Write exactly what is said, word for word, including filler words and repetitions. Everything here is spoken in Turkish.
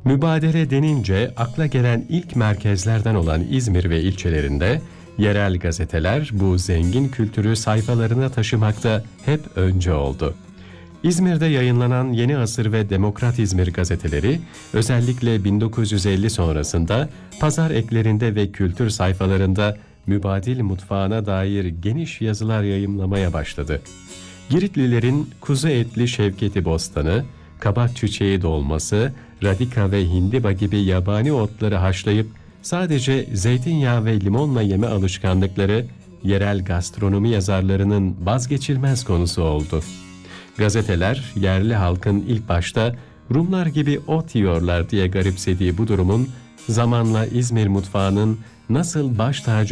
Mübadele denince akla gelen ilk merkezlerden olan İzmir ve ilçelerinde yerel gazeteler bu zengin kültürü sayfalarına taşımakta hep önce oldu. İzmir'de yayınlanan Yeni Asır ve Demokrat İzmir gazeteleri özellikle bin dokuz yüz elli sonrasında pazar eklerinde ve kültür sayfalarında mübadil mutfağına dair geniş yazılar yayımlamaya başladı. Giritlilerin kuzu etli şevketi bostanı, kabak çiçeği dolması, radika ve hindiba gibi yabani otları haşlayıp sadece zeytinyağı ve limonla yeme alışkanlıkları yerel gastronomi yazarlarının vazgeçilmez konusu oldu. Gazeteler yerli halkın ilk başta Rumlar gibi ot yiyorlar diye garipsediği bu durumun zamanla İzmir mutfağının nasıl baş tacı